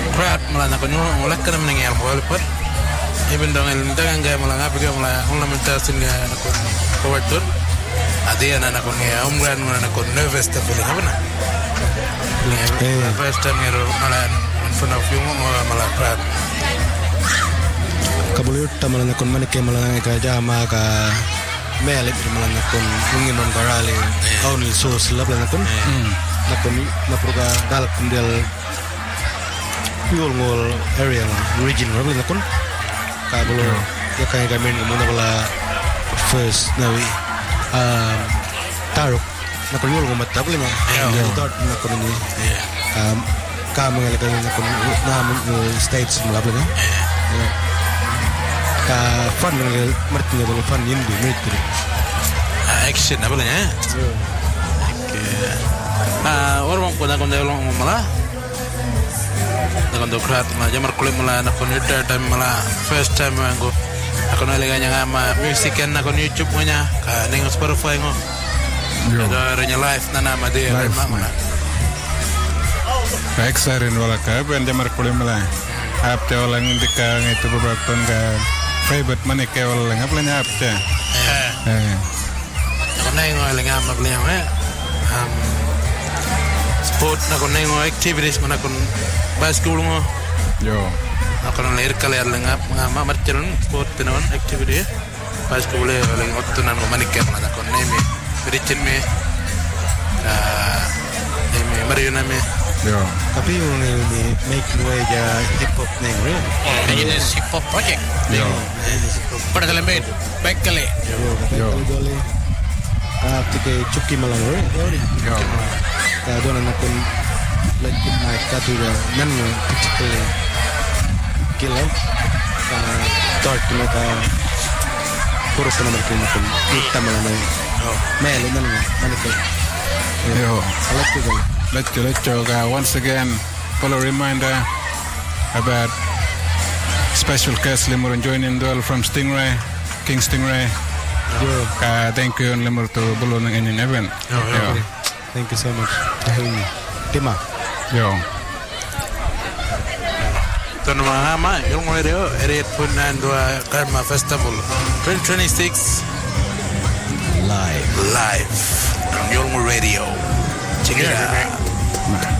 crowd malah nak nyuruh kan menengel walaupun even dong el ndangan ga malah ngapi ga malah ornamentation ga nakon covertur ade ana nakon ga umran mana nakon nervous ta boleh apa na first time ngero malah in front of you malah crowd kabulur ta malah nakon manike malah nga jama ka melit malah nakon ngin non garali only source lab nakon nakon naproga dal kundel fuel ngol area region lab nakon kabulur ya kaya gamen muna bala first nawi taruk nakon yul ngomat tabli nga start nakon ni ka mga lagan nakon na states mga bala ka fun nga martin nga fun yindi military action apa nya orang ko nakon dalong mala nakon dokrat ma jamar kulit mala nakon ida time mala first time ngo nakon aleganya ngama music kan nakon YouTube nya ka ning Spotify ngo ada nya live nana made mana excited wala ka ben jamar kulit mala apte wala ngindika ngito babakton ka favorite manike wala ngaplanya apte nakon ngo alenga maglenya sport nakon ngo activities mana kon basketball ngo yo nakon lahir kali lengap ngama marcelon sport tenon activity basketball leng ottunan ngo manike mana kon neme bericin me neme mariona me yo tapi yung make way ja hip hop name right ini hip hop project yo pada dalam bed baik kali yo dole tike chuki malang right yo ka dona nakon like night ka tu nan particularly kilo start na ka puro pa naman nakon kita malang mele nan manike yo electrical let's go once again follow reminder about special guest limur joining duel from Stingray King Stingray thank you limur to bulon ng in event thank you so much for having me Tima yo tono mama yung radio eret punan dua Karma Festival 2026 live on Yolmo Radio check it out